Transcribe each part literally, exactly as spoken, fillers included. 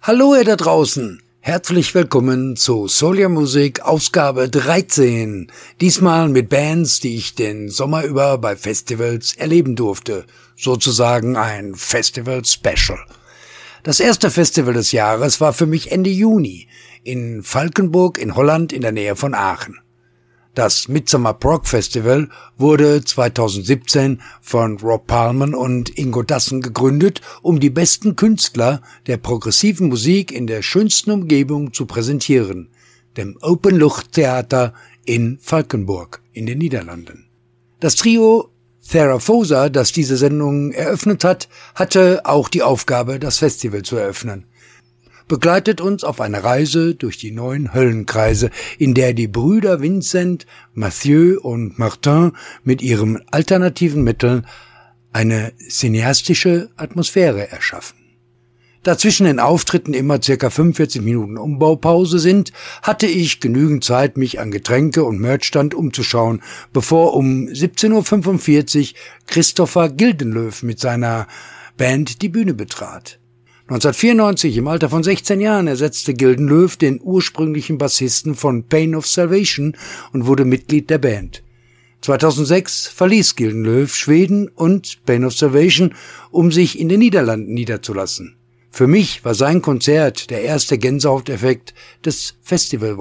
Hallo ihr da draußen, herzlich willkommen zu Solia Musik Ausgabe dreizehn, diesmal mit Bands, die ich den Sommer über bei Festivals erleben durfte, sozusagen ein Festival-Special. Das erste Festival des Jahres war für mich Ende Juni in Valkenburg in Holland in der Nähe von Aachen. Das Midsummer Prog Festival wurde zweitausendsiebzehn von Rob Palman und Ingo Dassen gegründet, um die besten Künstler der progressiven Musik in der schönsten Umgebung zu präsentieren, dem Open-Lucht-Theater in Valkenburg in den Niederlanden. Das Trio Therafosa, das diese Sendung eröffnet hat, hatte auch die Aufgabe, das Festival zu eröffnen. Begleitet uns auf eine Reise durch die neuen Höllenkreise, in der die Brüder Vincent, Mathieu und Martin mit ihren alternativen Mitteln eine cineastische Atmosphäre erschaffen. Da zwischen den Auftritten immer circa fünfundvierzig Minuten Umbaupause sind, hatte ich genügend Zeit, mich an Getränke und Merchstand umzuschauen, bevor um siebzehn Uhr fünfundvierzig Christopher Gildenlöw mit seiner Band die Bühne betrat. neunzehnhundertvierundneunzig, im Alter von sechzehn Jahren, ersetzte Gildenlöw den ursprünglichen Bassisten von Pain of Salvation und wurde Mitglied der Band. zweitausendsechs verließ Gildenlöw Schweden und Pain of Salvation, um sich in den Niederlanden niederzulassen. Für mich war sein Konzert der erste Gänsehauteffekt des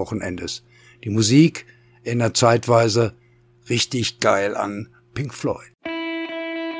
Festivalwochenendes. Die Musik erinnert zeitweise richtig geil an Pink Floyd.